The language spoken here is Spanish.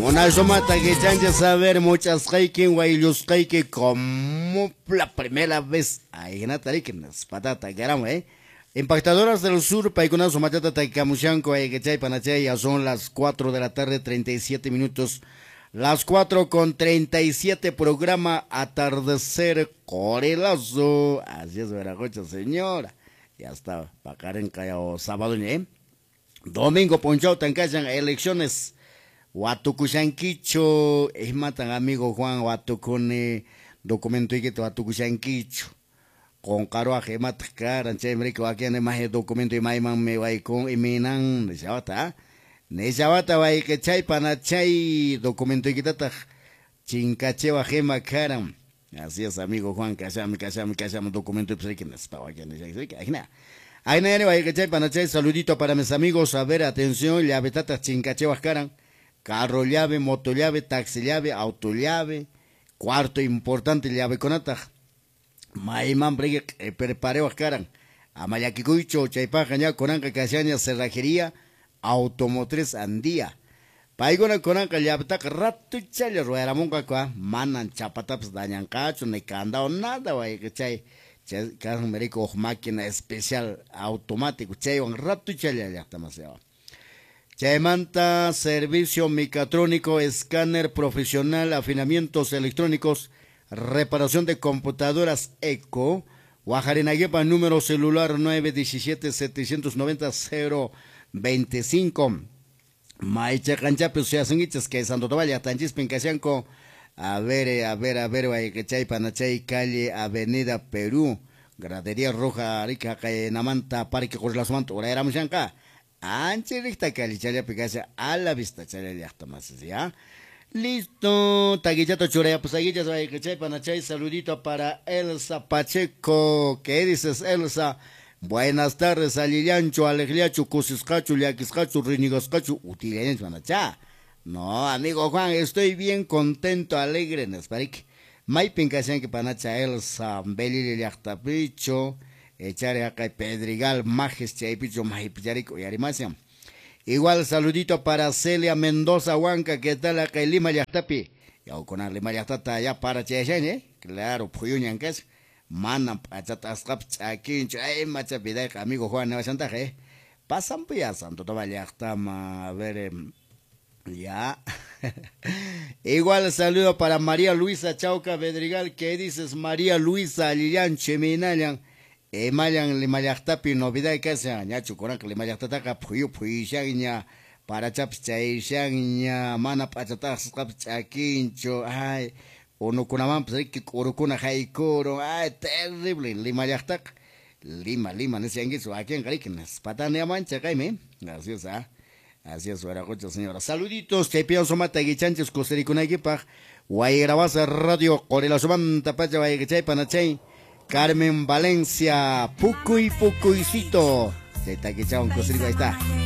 Una somata que chancha saber muchas haikin guaylos que como la primera vez. Ahí natari que nos patata garamo, Impactadoras del Sur, Paikuna Somatata Taikamushanko, Aigachay Panachay, ya son las 4 de la tarde, 37 minutos. Las 4:37, programa Atardecer Corelazo. Así es, Veracocha, señora. Ya está, Pacaren Callao sábado, Domingo Ponchao Tancachan, elecciones. Watukushankicho, es matan amigo Juan Watukune, documento y que Watukushankicho. Con caro a gemat caran chemre que aquí ane más documento y maiman me vai con y minan ne chavata vai que chay pana chay documento y quitata chincachewa gema caran. Así es, amigo Juan, casame documento y pues que nos estaba aquí en el ahí nene vai que chay pana chay, saludito para mis amigos, a ver, atención, llave tata chincachewa caran, carro llave, moto llave, taxi llave, auto llave, cuarto importante llave con ataj. Maiman bregue prepareo caran. Amayakikuicho, chaipajaña, conanca casaña, cerrajería, automotriz andía. Paigona conanca llabtak rato chale rueramonga kwa, manan chapataps dañan cacho, ne candado, nada, guay, que chay, casan merico, máquina especial, automático, chay, un rato chale, ya está más. Chaymanta, servicio mecatrónico, escáner profesional, afinamientos electrónicos, reparación de computadoras ECO, Guajarinaguepa, número celular 917-790-025. Maicha Canchapes, se hacen que Santo Tovalle, Tanchis Pincasianco, a ver, que chay Panachay, calle Avenida Perú, Gradería Roja, Arica, calle Namanta, Parque Corlazuanto, ahora éramos acá. Anchericta, calle Chaya Picasia, a la vista, Chaya, ya está más, ¿ya? Listo, taguillato churea, pues aguillas, vaya que chay, panachay, saludito para Elsa Pacheco. ¿Qué dices, Elsa? Buenas tardes, Aliliancho, Alegliacho, Cusiscacho, Liaquiscacho, Rinigascacho, Utilenes, panachá. No, amigo Juan, estoy bien contento, alegre, Nesparic. Maipin Casian que panacha Elsa, Belili Liachtapicho, echare acá Pedrigal, Majes, Chaipicho, Maipillarico y Arimasiam. Igual saludito para Celia Mendoza Huanca, que tal acá en Lima Yachtapi. Ya con la Lima Yachtata ya para Chechen, claro, Puyuñan que es. Manan pachatascap aquí, machapida, amigo Juan Nueva Chantaje. Pasan pues ya, Santo Toma Yachtama, a ver, ya. Igual saludo para María Luisa Chauca Bedrigal, que dices María Luisa Lilian Cheminayan. Mayan limayachtapi novedad que se añacho con que limayachtataka puyo puishagña para chapchayshagña mana pachatas capchaquincho ay uno con amam pues que corocuna haikoro ay terrible limayachtak lima no sé en eso aquí en Cariquenas patania mancha caime así es Veracocha, señora. Saluditos que pienso somata guichanches costericunaguipaj guayrabasa radio corelasomanta pacha guaychay panachay Carmen Valencia, Pucuy Pucuycito. Se está que echado un cosrico, ahí está.